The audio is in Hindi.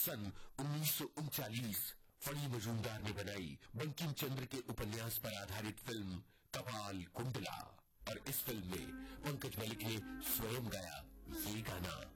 सन 1939 फणी मजूमदार ने बनाई बंकिम चंद्र के उपन्यास पर आधारित फिल्म कपाल कुंडला, और इस फिल्म में पंकज मलिक ने स्वयं गाया ये गाना।